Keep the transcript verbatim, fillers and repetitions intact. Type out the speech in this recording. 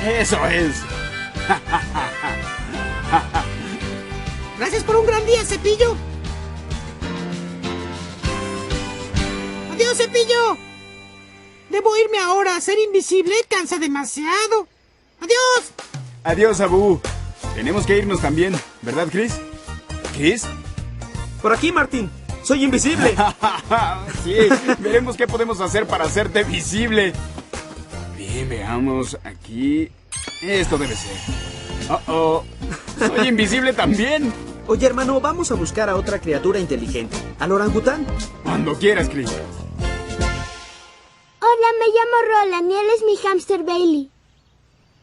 Eso es. Gracias por un gran día, Cepillo. Adiós, Cepillo. Debo irme ahora. Ser invisible cansa demasiado. Adiós. Adiós, Abu. Tenemos que irnos también, ¿verdad, Chris? ¿Chris? Por aquí, Martín. Soy invisible. Sí, veremos qué podemos hacer para hacerte visible. Bien, veamos aquí. Esto debe ser. Oh, oh. Soy invisible también. Oye, hermano, vamos a buscar a otra criatura inteligente. ¿Al orangután? Cuando quieras, Chris. Hola, me llamo Roland y él es mi hámster Bailey.